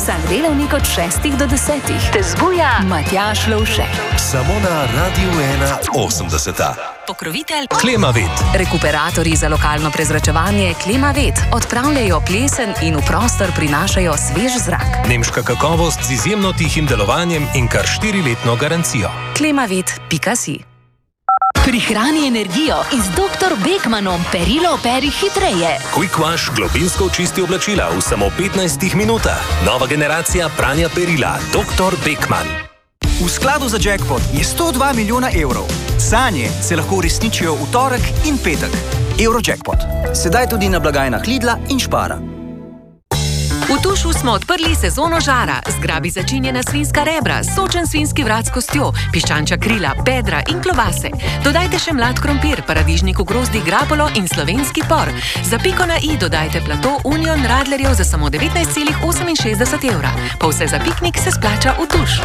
Vsak delavnik od 6 do 10. Te zbuja Matjaž Lovše. Samo na Radiu 81. Pokrovitelj Klimavet. Rekuperatorji za lokalno prezračevanje Klimavet odpravljajo plesen in v prostor prinašajo svež zrak. Nemška kakovost z izjemno tihim delovanjem in kar 4-letno garancijo. Klimavet.si. Prihrani energijo in z dr. Beckmanom perilo operi hitreje. Quick Wash globinsko očisti oblačila v samo 15 minutah. Nova generacija pranja perila. Dr. Beckman. V skladu za jackpot je 102 milijona evrov. Sanje se lahko uresničijo v torek in petek. Eurojackpot. Sedaj tudi na blagajnah Lidla in Spara. V Tušu smo odprli sezono žara. Zgrabi začinjena svinjska rebra, sočen svinjski vrat s kostjo, piščančja krila, bedra in klobase. Dodajte še mlad krompir, paradižnik v grozdi grapolo in slovenski por. Za piko na i dodajte plato Union Radlerjev za samo 19,68 evra. Pa vse za piknik se splača v Tuš.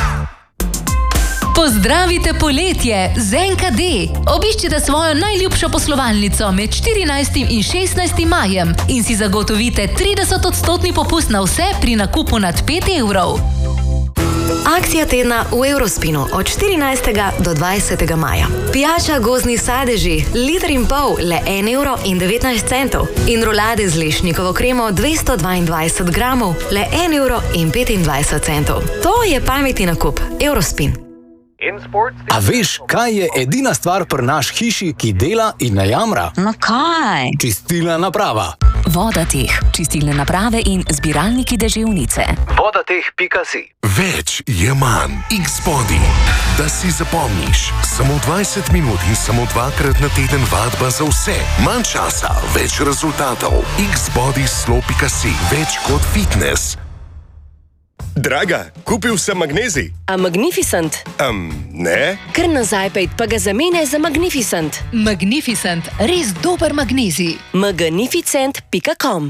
Pozdravite poletje z NKD. Obiščite svojo najljubšo poslovalnico med 14. in 16. majem in si zagotovite 30% popust na vse pri nakupu nad 5 evrov. Akcija tedna v Eurospinu od 14. do 20. maja. Pijača gozdni sadeži, 1,5 litra, le 1,19 evra. In rolade z lešnikovo kremo 222 gramov, le 1,25 evra. To je pametni nakup. Eurospin. A veš, kaj je edina stvar pri naš hiši, ki dela in ne jamra? No kaj? Čistilna naprava. Vodateh, čistilne naprave in zbiralniki deževnice. Vodateh.si. Več je manj. X-Body. Da si zapomniš. Samo 20 minut in samo 2-krat na teden vadba za vse. Manj časa, več rezultatov. X-Body slow.si. Več kot fitness. Draga, kupil sem magnezij. A Magnificent? Ne. Kar nazaj pejt, pa ga zamene za Magnificent. Magnificent, res dober magnezij. Magnificent.com.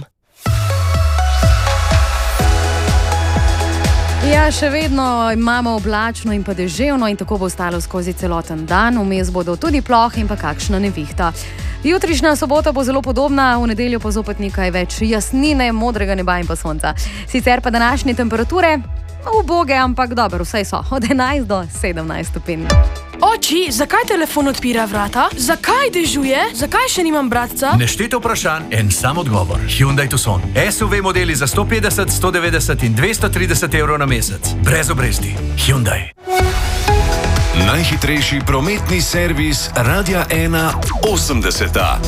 Ja, še vedno imamo oblačno in pa deževno in tako bo ostalo skozi celoten dan. Vmes bodo tudi plohe in pa kakšna nevihta. Jutrišnja sobota bo zelo podobna, v nedeljo pa zopet nekaj več jasnine, modrega neba in pa sonca. Sicer pa današnje temperature uboge, ampak dobro, vsaj so od 11 do 17 stopinj. Oči, zakaj telefon odpira vrata? Zakaj dežuje? Zakaj še nimam bratca? Nešteto vprašanj, en sam odgovor. Hyundai Tucson. SUV modeli za 150, 190 in 230 evrov na mesec. Brez obresti. Hyundai. Najhitrejši prometni servis Radia 81.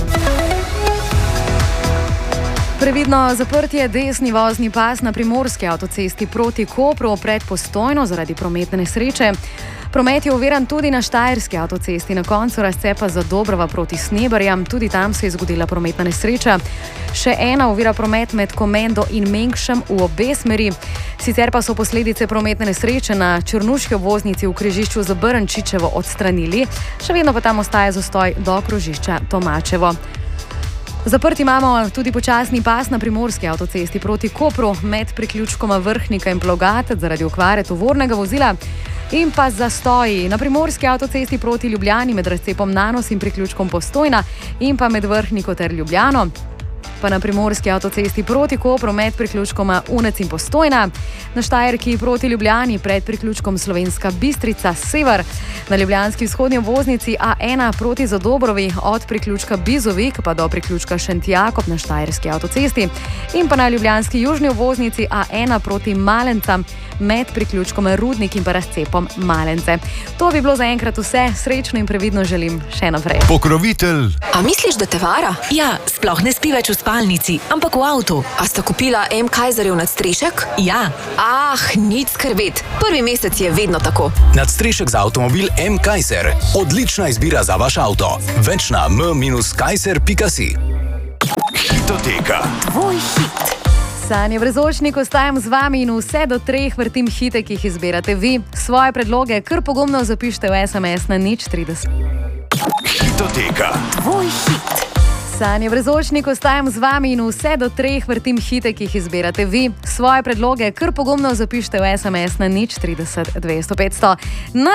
Previdno zaprtje desni vozni pas na primorski avtocesti proti Kopru pred Postojno zaradi prometne nesreče. Promet je oviran tudi na štajerski avtocesti na koncu razcepa za Dobrova proti Sneberjam. Tudi tam se je zgodila prometna nesreča. Še ena ovira promet med Komendo in Mengšem v obe smeri. Sicer pa so posledice prometne nesreče na črnuški obvoznici v križišču za Brnčičevo odstranili. Še vedno pa tam ostaja zastoj do krožišča Tomačevo. Zaprt imamo tudi počasni pas na primorski avtocesti proti Kopru med priključkoma Vrhnika in Plogatec zaradi okvare tovornega vozila in pa zastoji na primorski avtocesti proti Ljubljani med razcepom Nanos in priključkom Postojna in pa med Vrhniko ter Ljubljano. Pa na primorski avtocesti proti Kopru med priključkoma Unec in Postojna, na Štajerki proti Ljubljani pred priključkom Slovenska Bistrica Sever, na ljubljanski vzhodni obvoznici A1 proti Zadobrovi od priključka Bizovik pa do priključka Šentjakob na Štajerski avtocesti in pa na ljubljanski južni obvoznici A1 proti Malencam med priključkom Rudnik in pa razcepom Malence. To bi bilo zaenkrat vse, srečno in previdno želim še naprej. Pokrovitelj. A misliš, da te vara? Ja, sploh ne spi več v spalnici, ampak v avtu. A sta kupila M. Kaiserjev nadstrešek? Ja. Nič skrbet. Prvi mesec je vedno tako. Nadstrešek za avtomobil M. Kaiser. Odlična izbira za vaš avto. Več na m-kaiser.si. Hitoteka. Tvoj hit. Sanje Brezočnik, ostajam z vami in vse do 3 vrtim hite, ki jih izbirate vi. Svoje predloge kar pogumno zapišite v SMS na 030. Hitoteka. Tvoj hit. Sanje Brezočnik, ostajam z vami in vse do 3 vrtim hite, ki jih izbirate vi. Svoje predloge kar pogumno zapišite v SMS na 030 200 500.